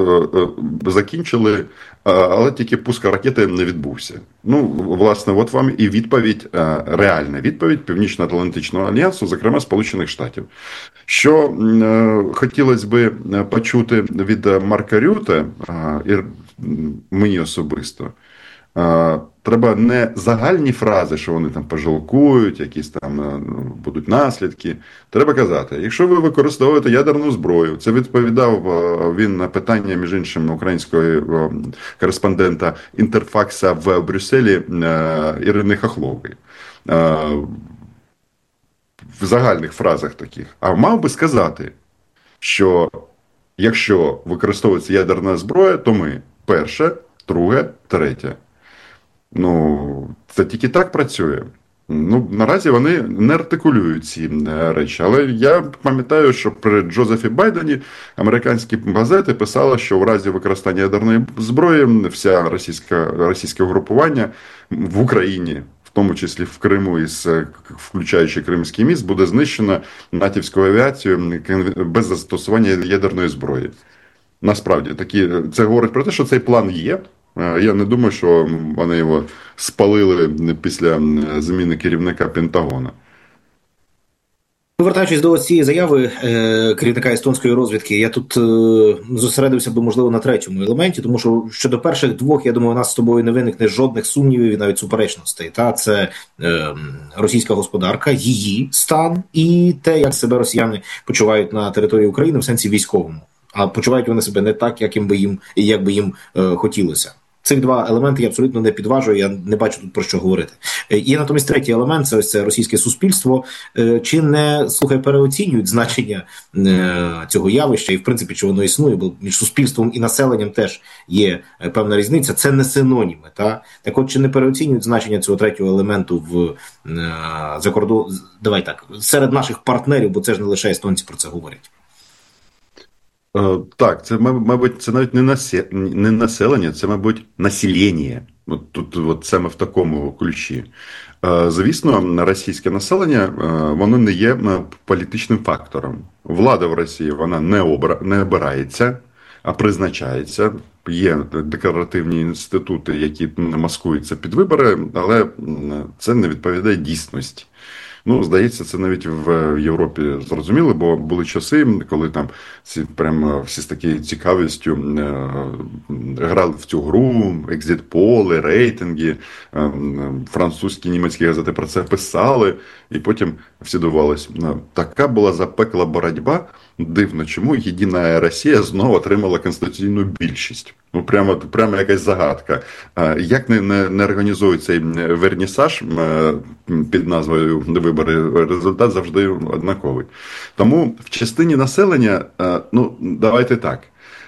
S5: закінчили, але тільки пуск ракети не відбувся. Ну, власне, от вам і відповідь, реальна відповідь Північно-Атлантичного альянсу, зокрема Сполучених Штатів. Що хотілося би почути від Марка Рюте, і мені особисто, треба не загальні фрази, що вони там пожалкують, якісь там будуть наслідки. Треба казати, якщо ви використовуєте ядерну зброю, це відповідав він на питання, між іншим, українського кореспондента Інтерфакса в Брюсселі Ірини Хохлової. В загальних фразах таких. А мав би сказати, що якщо використовується ядерна зброя, то ми перше, друге, третє. Ну, це тільки так працює. Ну, наразі вони не артикулюють ці речі. Але я пам'ятаю, що при Джозефі Байдені американські газети писали, що в разі використання ядерної зброї вся російська, російське угрупування в Україні, в тому числі в Криму, із, включаючи Кримський міст, буде знищено натівською авіацією без застосування ядерної зброї. Насправді, такі, це говорить про те, що цей план є. Я не думаю, що вони його спалили після зміни керівника Пентагона.
S2: Повертаючись до цієї заяви е, керівника естонської розвідки, я тут е, зосередився би, можливо, на третьому елементі, тому що щодо перших двох, я думаю, у нас з тобою не виникне жодних сумнівів і навіть суперечностей. Та? Це е, російська господарка, її стан і те, як себе росіяни почувають на території України в сенсі військовому. А почувають вони себе не так, як, їм би їм, як би їм е, хотілося. Цих два елементи я абсолютно не підважую, я не бачу тут про що говорити. Є натомість третій елемент, це ось це російське суспільство. Чи не, слухай, переоцінюють значення цього явища, і в принципі, чи воно існує, бо між суспільством і населенням теж є певна різниця, це не синоніми. Та? Так от, чи не переоцінюють значення цього третього елементу в закордон... Давай так, серед наших партнерів, бо це ж не лише естонці про це говорять.
S5: Так, це, мабуть, це навіть не, насе... не населення, це, мабуть, населення. От тут от саме в такому ключі. Звісно, російське населення, воно не є політичним фактором. Влада в Росії, вона не, обра... не обирається, а призначається. Є декларативні інститути, які маскуються під вибори, але це не відповідає дійсності. Ну, здається, це навіть в Європі зрозуміло, бо були часи, коли там всі прям всі з такою цікавістю грали в цю гру, екзит-поли, рейтинги, французькі, німецькі газети про це писали, і потім всі дивувались. Така була запекла боротьба. Дивно, чому Єдина Росія знову отримала конституційну більшість. Ну, прямо, прямо якась загадка. Як не, не, не організують цей вернісаж під назвою «Вибори», результат завжди однаковий. Тому в частині населення, ну, давайте так,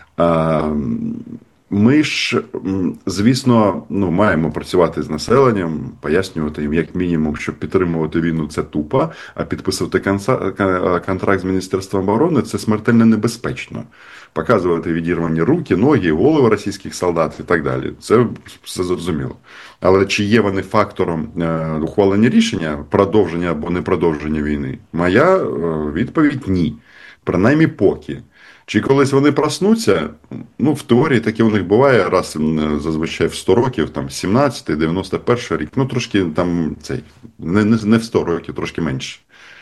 S5: ми ж, звісно, ну, маємо працювати з населенням, пояснювати їм, як мінімум, що підтримувати війну – це тупо, а підписувати контракт з Міністерством оборони – це смертельно небезпечно. Показувати відірвані руки, ноги, голови російських солдат і так далі. Це все зрозуміло. Але чи є вони фактором ухвалення рішення, продовження або непродовження війни? Моя відповідь – ні. Принаймні поки. Чи колись вони проснуться? Ну, в теорії таке у них буває раз зазвичай в сто років, там сімнадцятий, дев'яносто перший рік, ну трошки там цей, не, не, не в сто років, трошки менше.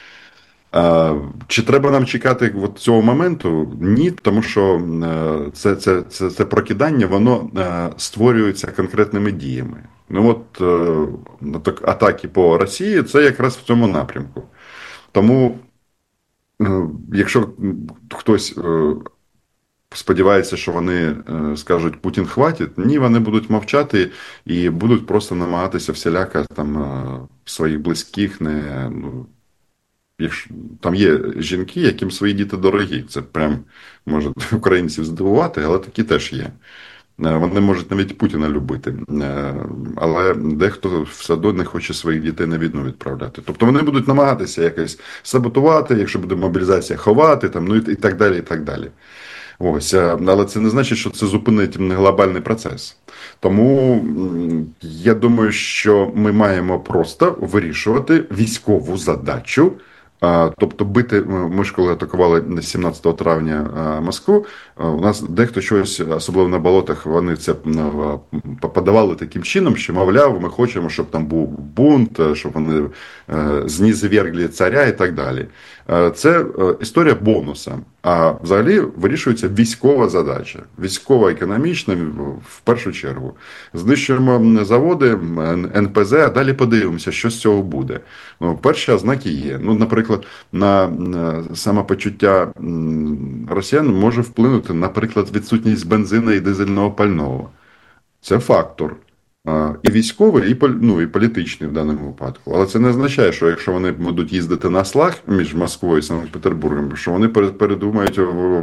S5: А, чи треба нам чекати от цього моменту? Ні, тому що це, це, це, це прокидання, воно створюється конкретними діями. Ну от атаки по Росії, це якраз в цьому напрямку. Тому якщо хтось сподівається, що вони скажуть «Путін хватить», ні, вони будуть мовчати і будуть просто намагатися всіляко там своїх близьких не... Ну, якщо, там є жінки, яким свої діти дорогі. Це прям може українців здивувати, але такі теж є. Вони можуть навіть Путіна любити, але дехто все одно не хоче своїх дітей на війну відправляти. Тобто вони будуть намагатися якось саботувати, якщо буде мобілізація, ховати, там, ну і так далі, і так далі. Ось, але це не значить, що це зупинить глобальний процес. Тому я думаю, що ми маємо просто вирішувати військову задачу. Тобто бити, ми ж коли атакували сімнадцятого травня Москву, у нас дехто щось, особливо на болотах, вони це подавали таким чином, що, мовляв, ми хочемо, щоб там був бунт, щоб вони знізвергли царя і так далі. Це історія бонуса. А взагалі вирішується військова задача, військово-економічна в першу чергу. Знищуємо заводи, ен пе зе, а далі подивимося, що з цього буде. Ну, перші ознаки є. Ну, наприклад, на самопочуття росіян може вплинути, наприклад, відсутність бензину і дизельного пального. Це фактор. І військовий, і, ну, і політичний в даному випадку. Але це не означає, що якщо вони будуть їздити на слаг між Москвою і Санкт-Петербургом, що вони передумають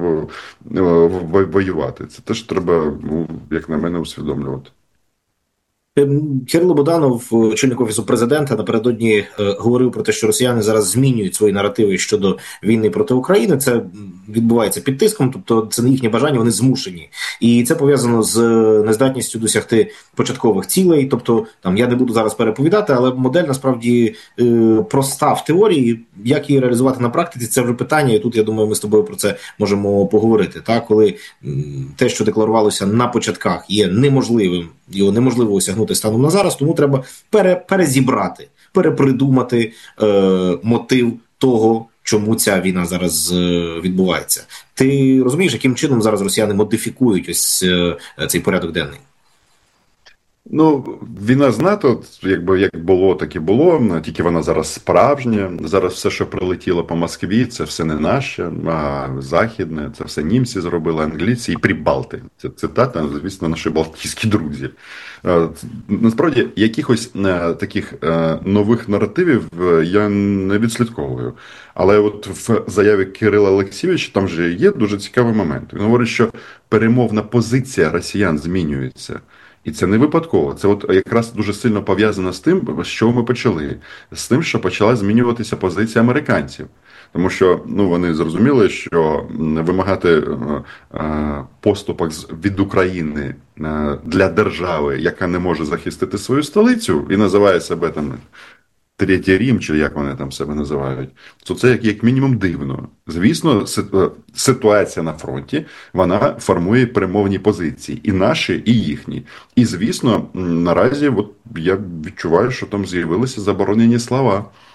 S5: воювати. Це теж треба, як на мене, усвідомлювати.
S2: Кирило Буданов, очільник Офісу Президента, напередодні е, говорив про те, що росіяни зараз змінюють свої наративи щодо війни проти України. Це відбувається під тиском, тобто це не їхнє бажання, вони змушені. І це пов'язано з нездатністю досягти початкових цілей. Тобто, там я не буду зараз переповідати, але модель насправді е, проста в теорії. Як її реалізувати на практиці, це вже питання, і тут, я думаю, ми з тобою про це можемо поговорити. Так? Коли м, те, що декларувалося на початках, є неможливим, його неможливо осягнути станом на зараз, тому треба пере, перезібрати, перепридумати е, мотив того, чому ця війна зараз е, відбувається. Ти розумієш, яким чином зараз росіяни модифікують ось е, цей порядок денний?
S5: Ну, війна з НАТО, якби як було, так і було, тільки вона зараз справжня. Зараз все, що прилетіло по Москві, це все не наше, а західне, це все німці зробили, англійці і прибалти. Це цитата, звісно, наші балтійські друзі. Насправді, якихось таких нових наративів я не відслідковую. Але от в заяві Кирила Олексійовича там же є дуже цікавий момент. Він говорить, що перемовна позиція росіян змінюється. І це не випадково. Це от якраз дуже сильно пов'язано з тим, з чого ми почали. З тим, що почала змінюватися позиція американців. Тому що ну, вони зрозуміли, що вимагати е, поступок від України е, для держави, яка не може захистити свою столицю і називає себе там Третій Рим, чи як вони там себе називають, то це як, як мінімум дивно. Звісно, ситуація на фронті, вона формує перемовні позиції. І наші, і їхні. І, звісно, наразі от я відчуваю, що там з'явилися заборонені слова.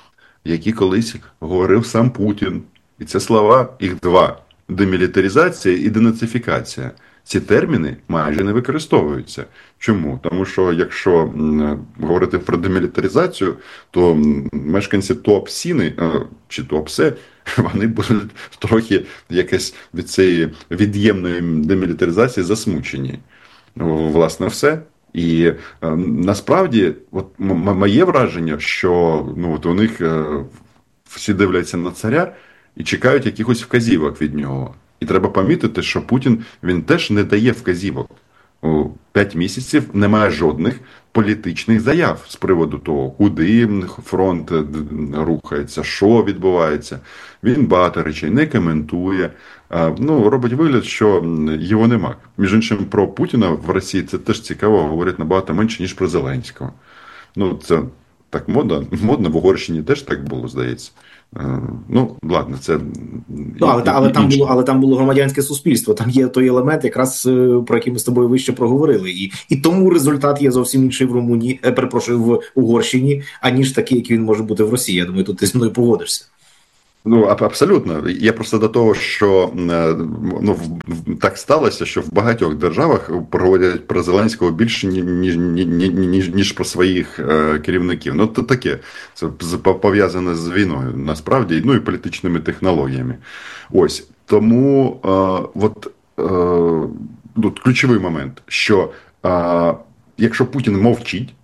S5: які колись говорив сам Путін. І це слова, їх два – демілітаризація і денацифікація. Ці терміни майже не використовуються. Чому? Тому що якщо м, говорити про демілітаризацію, то м, мешканці Туапсіни чи Туапсе, вони будуть трохи якось від цієї від'ємної демілітаризації засмучені. Власне, все. І е, насправді, от м- моє враження, що ну, от у них е, всі дивляться на царя і чекають якихось вказівок від нього. І треба помітити, що Путін, він теж не дає вказівок. У п'ять місяців немає жодних політичних заяв з приводу того, куди фронт рухається, що відбувається. Він багато речей не коментує, ну, робить вигляд, що його нема. Між іншим, про Путіна в Росії це теж цікаво, говорять набагато менше, ніж про Зеленського. Ну, це так модно, модно, в Угорщині теж так було, здається. Ну, ладно, це...
S2: Ну, але, але, там було, але там було громадянське суспільство, там є той елемент, якраз про який ми з тобою вище проговорили. І, і тому результат є зовсім інший в Румунії, е, перепрошую, в Угорщині, аніж такий, який він може бути в Росії. Я думаю, тут ти зі мною погодишся.
S5: Ну, абсолютно. Я просто до того, що ну, так сталося, що в багатьох державах проводять про Зеленського більше, ніж, ніж, ніж про своїх е, керівників. Ну, то таке. Це пов'язане з війною, насправді, ну і політичними технологіями. Ось. Тому е, от, е, тут ключовий момент, що е, якщо Путін мовчить,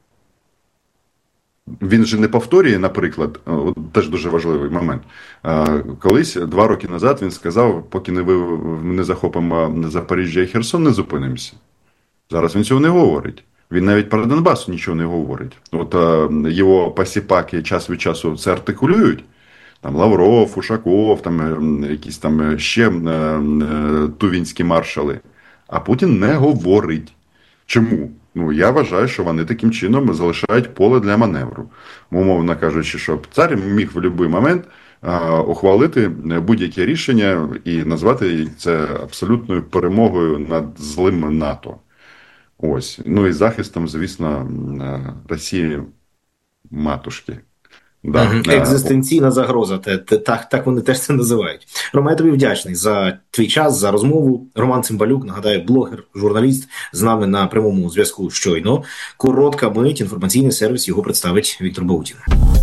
S5: він же не повторює, наприклад, теж дуже важливий момент. Колись, два роки назад, він сказав, поки не, ви, не захопимо Запоріжжя і Херсон, не зупинимося. Зараз він цього не говорить. Він навіть про Донбас нічого не говорить. От його посіпаки час від часу це артикулюють. Там Лавров, Ушаков, там якісь там ще тувінські маршали. А Путін не говорить. Чому? Ну, я вважаю, що вони таким чином залишають поле для маневру. Умовно кажучи, щоб цар міг в будь-який момент а, ухвалити будь-яке рішення і назвати це абсолютною перемогою над злим НАТО. Ось. Ну і захистом, звісно, Росії матушки.
S2: Да. Екзистенційна загроза, так, так вони теж це називають. Рома, я тобі вдячний за твій час, за розмову. Роман Цимбалюк, нагадаю, блогер, журналіст, з нами на прямому зв'язку щойно. Коротка мить, інформаційний сервіс, його представить Віктор Баутін.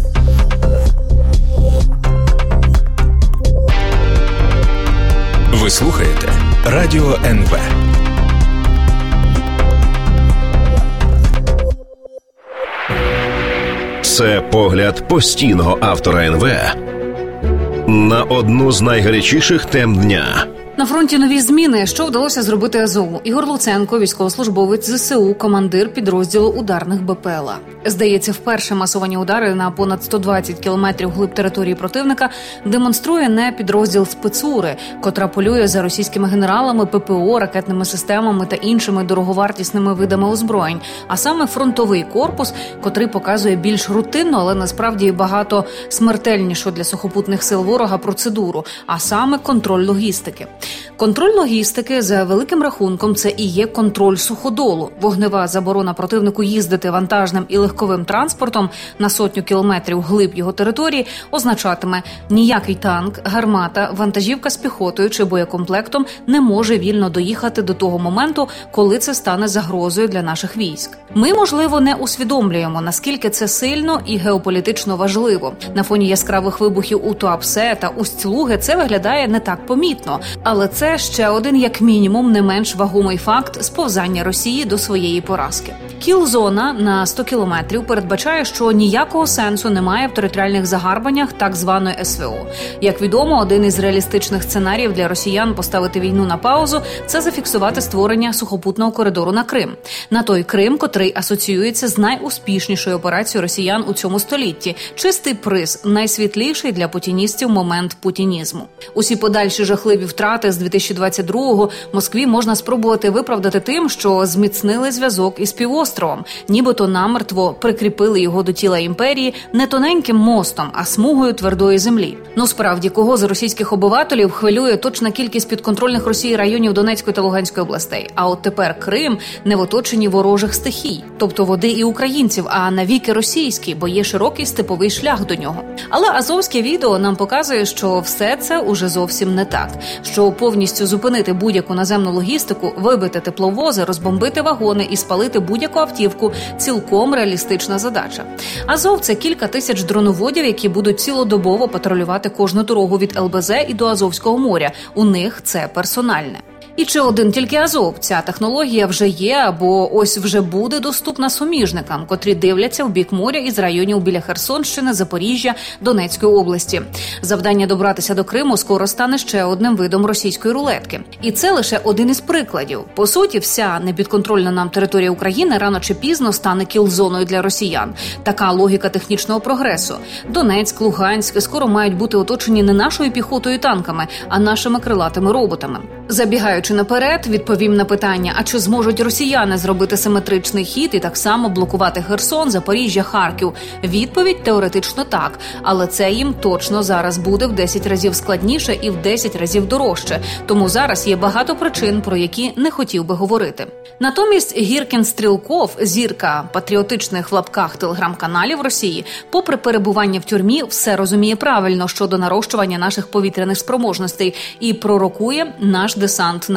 S6: Ви слухаєте Радіо ен ве.
S3: Це погляд постійного автора ен ве на одну з найгарячіших тем дня.
S4: На фронті нові зміни. Що вдалося зробити Азову? Ігор Луценко, військовослужбовець зе се у, командир підрозділу ударних Бе Пе Ел А. Здається, вперше масовані удари на понад сто двадцять кілометрів глиб території противника демонструє не підрозділ спецури, котра полює за російськими генералами, Пе Пе О, ракетними системами та іншими дороговартісними видами озброєнь, а саме фронтовий корпус, котрий показує більш рутинну, але насправді багато смертельнішу для сухопутних сил ворога процедуру, а саме контроль логістики. Контроль логістики, за великим рахунком, це і є контроль суходолу. Вогнева заборона противнику їздити вантажним і легковим транспортом на сотню кілометрів глиб його території означатиме, ніякий танк, гармата, вантажівка з піхотою чи боєкомплектом не може вільно доїхати до того моменту, коли це стане загрозою для наших військ. Ми, можливо, не усвідомлюємо, наскільки це сильно і геополітично важливо. На фоні яскравих вибухів у Туапсе та Усть-Луги це виглядає не так помітно. Але це ще один, як мінімум, не менш вагомий факт сповзання Росії до своєї поразки. Кіл-зона на сто кілометрів передбачає, що ніякого сенсу немає в територіальних загарбаннях так званої ес ве о. Як відомо, один із реалістичних сценаріїв для росіян поставити війну на паузу – це зафіксувати створення сухопутного коридору на Крим. На той Крим, котрий асоціюється з найуспішнішою операцією росіян у цьому столітті. Чистий приз – найсвітліший для путіністів момент путінізму. Усі подальші жахливі втрати карти з дві тисячі двадцять другого Москві можна спробувати виправдати тим, що зміцнили зв'язок із півостровом, нібито намертво прикріпили його до тіла імперії не тоненьким мостом, а смугою твердої землі. Ну справді, кого з російських обивателів хвилює точна кількість підконтрольних Росії районів Донецької та Луганської областей. А от тепер Крим не в оточенні ворожих стихій, тобто води і українців, а навіки російський, бо є широкий степовий шлях до нього. Але азовське відео нам показує, що все це уже зовсім не так. Що повністю зупинити будь-яку наземну логістику, вибити тепловози, розбомбити вагони і спалити будь-яку автівку – цілком реалістична задача. Азов – це кілька тисяч дроноводів, які будуть цілодобово патрулювати кожну дорогу від ел бе зет і до Азовського моря. У них це персональне. І чи один тільки Азов? Ця технологія вже є або ось вже буде доступна суміжникам, котрі дивляться в бік моря із районів біля Херсонщини, Запоріжжя, Донецької області. Завдання добратися до Криму скоро стане ще одним видом російської рулетки. І це лише один із прикладів. По суті, вся непідконтрольна нам територія України рано чи пізно стане кіл-зоною для росіян. Така логіка технічного прогресу. Донецьк, Луганськ скоро мають бути оточені не нашою піхотою і танками, а нашими крилатими роботами. Забігаючи наперед, відповім на питання, а чи зможуть росіяни зробити симетричний хід і так само блокувати Херсон, Запоріжжя, Харків? Відповідь теоретично так, але це їм точно зараз буде в десять разів складніше і в десять разів дорожче. Тому зараз є багато причин, про які не хотів би говорити. Натомість Гіркін Стрілков, зірка патріотичних в лапках телеграм-каналів Росії, попри перебування в тюрмі, все розуміє правильно щодо нарощування наших повітряних спроможностей і пророкує наш десант на